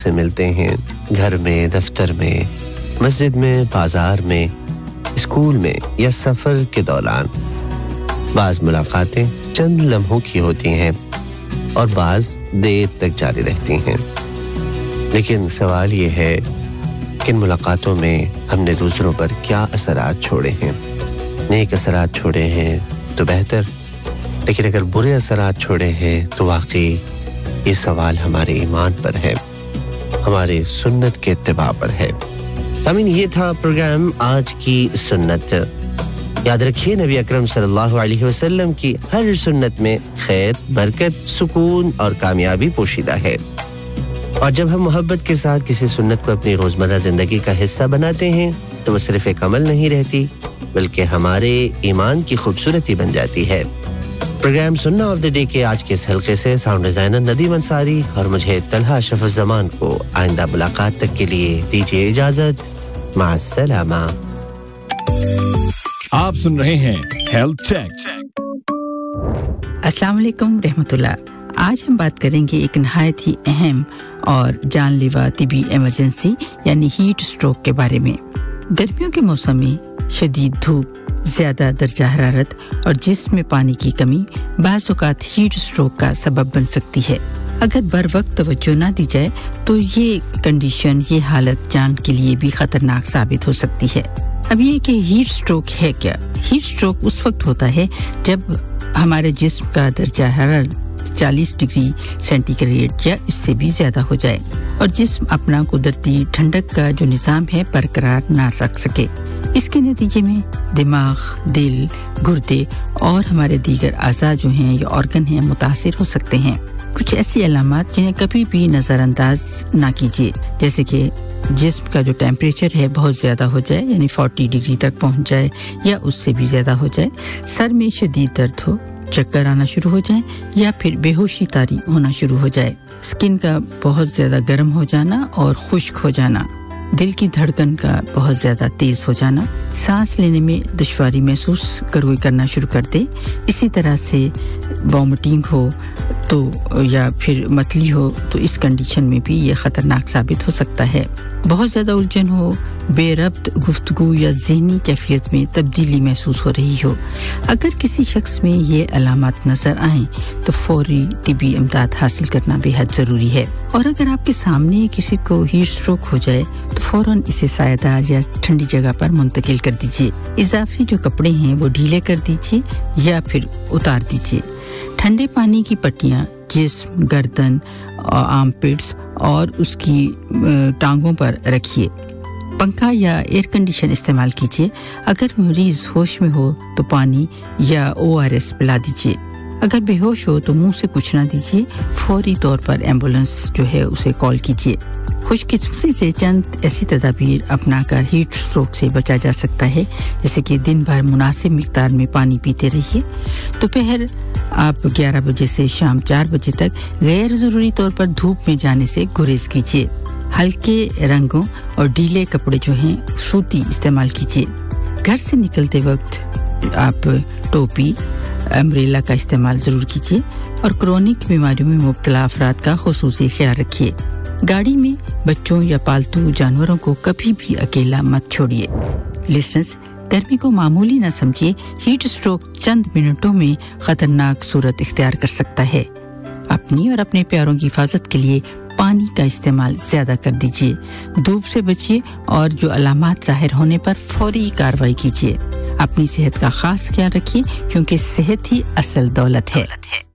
से मिलते हैं, घर में, दफ्तर में, मस्जिद में, बाजार में, स्कूल में या सफ़र के दौरान। बाज़ मुलाकातें चंद लम्हों की होती हैं और बाज़ देर तक जारी रहती हैं। लेकिन सवाल ये है कि इन मुलाकातों में हमने दूसरों पर क्या असरात छोड़े हैं। नेक असरात छोड़े हैं तो बेहतर, लेकिन अगर बुरे असरात छोड़े हैं तो वाकई ये सवाल हमारे ईमान पर है, हमारे सुन्नत के इत्तिबा पर है। सामीन, ये था प्रोग्राम आज की सुन्नत। याद रखिए, नबी अकरम सल्लल्लाहु अलैहि वसल्लम की हर सुन्नत में खैर, बरकत, सुकून और कामयाबी पोशीदा है। और जब हम मोहब्बत के साथ किसी सुन्नत को अपनी रोजमर्रा जिंदगी का हिस्सा बनाते हैं तो वो सिर्फ एक अमल नहीं रहती, बल्कि हमारे ईमान की खूबसूरती बन जाती है। प्रोग्राम सुन्ना ऑफ द डे के आज के इस हल्के से साउंड डिजाइनर नदीम अंसारी और मुझे तलहा अशरफुज़्ज़मान को आइंदा मुलाकात तक के लिए दीजिए इजाजत। माअस्सलामा। आप सुन रहे हैं हेल्थ चेक। अस्सलाम वालेकुम रहमतुल्लाह। आज हम बात करेंगे एक नहायत ही अहम और जानलेवा तिबी इमरजेंसी यानी हीट स्ट्रोक के बारे में। गर्मियों के मौसम में शदीद धूप, ज़्यादा दर्जा हरारत और जिस्म में पानी की कमी बाज़ औक़ात हीट स्ट्रोक का सबब बन सकती है। अगर बर वक्त तवज्जो ना दी जाए तो ये कंडीशन, ये हालत जान के लिए भी ख़तरनाक साबित हो सकती है। अब ये कि हीट स्ट्रोक है क्या? हीट स्ट्रोक उस वक्त होता है जब हमारे जिस्म का दर्जा हरारत 40 डिग्री सेंटीग्रेड या इससे भी ज़्यादा हो जाए और जिस्म अपना कुदरती ठंडक का जो निज़ाम है बरकरार ना रख सके। इसके नतीजे में दिमाग, दिल, गुर्दे और हमारे दीगर अज़ा जो हैं या ऑर्गन हैं मुतासिर हो सकते हैं। कुछ ऐसी अलामात जिन्हें कभी भी नज़रअंदाज ना कीजिए, जैसे कि जिस्म का जो टेम्परेचर है बहुत ज़्यादा हो जाए, यानी 40 डिग्री तक पहुंच जाए या उससे भी ज़्यादा हो जाए, सर में शदीद दर्द हो, चक्कर आना शुरू हो जाए या फिर बेहोशी तारी होना शुरू हो जाए, स्किन का बहुत ज़्यादा गर्म हो जाना और खुश्क हो जाना, दिल की धड़कन का बहुत ज़्यादा तेज़ हो जाना, सांस लेने में दुश्वारी महसूस करना शुरू कर दे, इसी तरह से वॉमिटिंग हो तो या फिर मतली हो तो इस कंडीशन में भी ये ख़तरनाक साबित हो सकता है। बहुत ज़्यादा उलझन हो, बेरब्त गुफ्तगू या ज़हनी कैफियत में तब्दीली महसूस हो रही हो। अगर किसी शख्स में ये अलामत नज़र आएँ तो फौरी तिबी इमदाद हासिल करना बेहद ज़रूरी है। और अगर आपके सामने किसी को हीट स्ट्रोक हो जाए तो फ़ौरन इसे सायादार या ठंडी जगह पर मुंतकिल कर दीजिए। इजाफी जो कपड़े हैं वो ढीले कर दीजिए या फिर उतार दीजिए। ठंडे पानी की पट्टियाँ जिस्म, गर्दन, आर्मपिट्स और उसकी टांगों पर रखिए। पंखा या एयर कंडीशन इस्तेमाल कीजिए। अगर मरीज होश में हो तो पानी या ORS पिला दीजिए। अगर बेहोश हो तो मुंह से कुछ ना दीजिए, फौरी तौर पर एम्बुलेंस जो है उसे कॉल कीजिए। खुशकिस्मती से चंद ऐसी तदाबीर अपनाकर हीट स्ट्रोक से बचा जा सकता है, जैसे कि दिन भर मुनासिब मिकदार में पानी पीते रहिए। दोपहर आप 11 बजे से शाम 4 बजे तक गैर ज़रूरी तौर पर धूप में जाने से गुरेज कीजिए। हल्के रंगों और ढीले कपड़े जो हैं सूती इस्तेमाल कीजिए। घर से निकलते वक्त आप टोपी, अम्ब्रेला का इस्तेमाल ज़रूर कीजिए और क्रोनिक बीमारियों में मुब्तला अफराद का खुसूसी ख्याल रखिए। गाड़ी में बच्चों या पालतू जानवरों को कभी भी अकेला मत छोड़िए। लिसनर्स, गर्मी को मामूली न समझिए। हीट स्ट्रोक चंद मिनटों में खतरनाक सूरत इख्तियार कर सकता है। अपनी और अपने प्यारों की हिफाजत के लिए पानी का इस्तेमाल ज्यादा कर दीजिए। धूप से बचिए और जो अलामात जाहिर होने पर फौरी कार्रवाई कीजिए। अपनी सेहत का खास ख्याल रखिए, क्योंकि सेहत ही असल दौलत है।